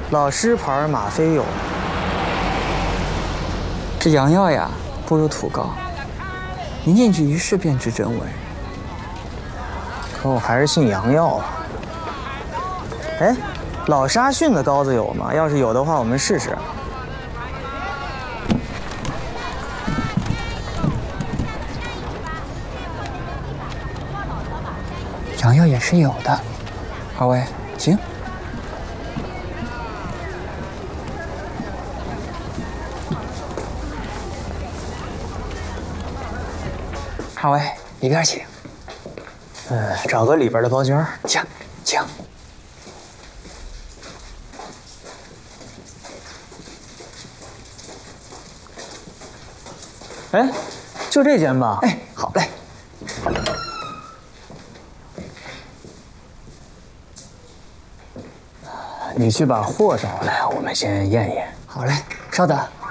老狮牌马飞有。 这洋药呀，不如土膏，一进去一试便知真伪。 可我还是信洋药啊。哎，老沙逊的膏子有吗？要是有的话，我们试试。 洋药也是有的，二位请。二位里边请。 找个里边的包间。 请，请。 哎，就这间吧。 哎，好嘞。 你去把货找来，我们先验验。 好嘞，稍等。